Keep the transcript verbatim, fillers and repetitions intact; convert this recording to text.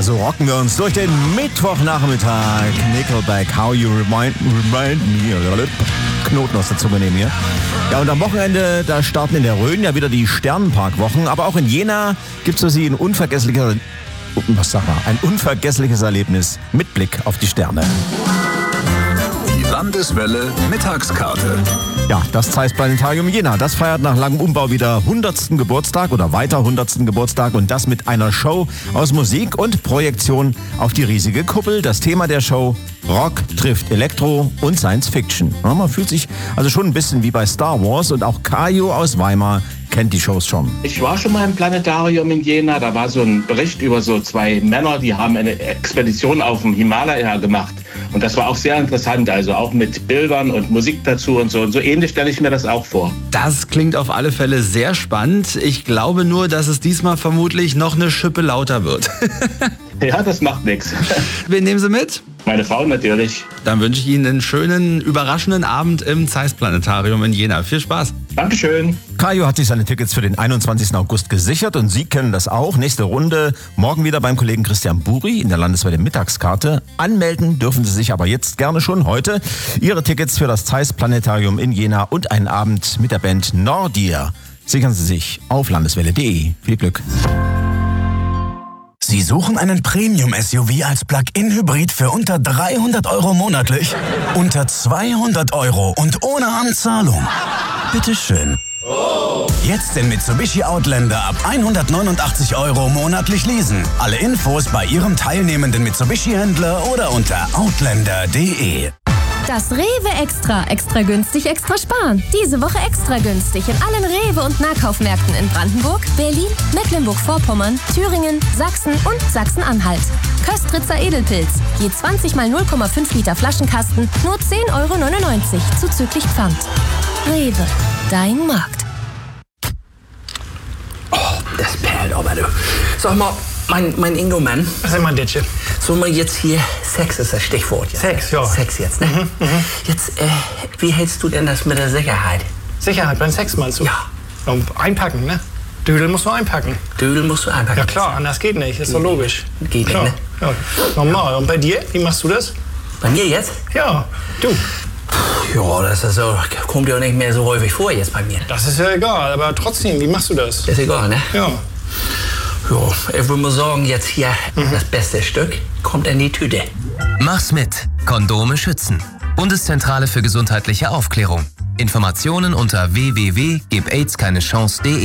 so rocken wir uns durch den Mittwochnachmittag. Nickelback, How You Remind, remind Me. Knoten aus der Zunge nehmen hier. Ja, und am Wochenende, da starten in der Rhön ja wieder die Sternenparkwochen. Aber auch in Jena gibt es für Sie ein unvergesslicher, was sag mal, ein unvergessliches Erlebnis mit Blick auf die Sterne. Die Landeswelle Mittagskarte. Ja, das Zeiss Planetarium Jena, das feiert nach langem Umbau wieder hundertsten Geburtstag oder weiter hundertsten Geburtstag und das mit einer Show aus Musik und Projektion auf die riesige Kuppel. Das Thema der Show: Rock trifft Elektro und Science Fiction. Ja, man fühlt sich also schon ein bisschen wie bei Star Wars und auch Kajo aus Weimar kennt die Shows schon. Ich war schon mal im Planetarium in Jena, da war so ein Bericht über so zwei Männer, die haben eine Expedition auf dem Himalaya gemacht. Und das war auch sehr interessant, also auch mit Bildern und Musik dazu und so. Und so ähnlich stelle ich mir das auch vor. Das klingt auf alle Fälle sehr spannend. Ich glaube nur, dass es diesmal vermutlich noch eine Schippe lauter wird. Ja, das macht nichts. Wen nehmen Sie mit? Meine Frau natürlich. Dann wünsche ich Ihnen einen schönen, überraschenden Abend im Zeiss Planetarium in Jena. Viel Spaß. Dankeschön. Kajo hat sich seine Tickets für den einundzwanzigsten August gesichert und Sie kennen das auch. Nächste Runde morgen wieder beim Kollegen Christian Buri in der Landeswelle Mittagskarte. Anmelden dürfen Sie sich aber jetzt gerne schon heute. Ihre Tickets für das Zeiss Planetarium in Jena und einen Abend mit der Band Nordir sichern Sie sich auf landeswelle punkt de. Viel Glück. Sie suchen einen Premium-S U V als Plug-in-Hybrid für unter dreihundert Euro monatlich? Unter zweihundert Euro und ohne Anzahlung? Bitteschön. Jetzt den Mitsubishi Outlander ab hundertneunundachtzig Euro monatlich leasen. Alle Infos bei Ihrem teilnehmenden Mitsubishi-Händler oder unter outlander punkt de. Das Rewe Extra. Extra günstig, extra sparen. Diese Woche extra günstig in allen Rewe- und Nahkaufmärkten in Brandenburg, Berlin, Mecklenburg-Vorpommern, Thüringen, Sachsen und Sachsen-Anhalt. Köstritzer Edelpilz. Je zwanzig mal null Komma fünf Liter Flaschenkasten, nur zehn Euro neunundneunzig zuzüglich Pfand. Rewe. Dein Markt. Oh, das perlt aber, du. Sag mal, mein, mein Ingo-Mann. Was ist mein Ditche? So mal jetzt hier, Sex ist das Stichwort. Jetzt. Sex, ja. Sex jetzt, ne? Mhm, mhm. Jetzt, äh, wie hältst du denn das mit der Sicherheit? Sicherheit beim Sex meinst du? Ja. Und einpacken, ne? Dödel musst du einpacken. Dödel musst du einpacken. Ja klar, anders geht nicht, ist doch logisch. Geht klar. nicht, ne? Ja. Normal. Und bei dir, wie machst du das? Bei mir jetzt? Ja, du. Ja, das ist so, kommt ja nicht mehr so häufig vor jetzt bei mir. Das ist ja egal, aber trotzdem, wie machst du das? Ist egal, ne? Ja. Ja, ich würde mal sagen, jetzt hier mhm. das beste Stück kommt in die Tüte. Mach's mit. Kondome schützen. Bundeszentrale für gesundheitliche Aufklärung. Informationen unter w w w punkt gib aids keine chance punkt de.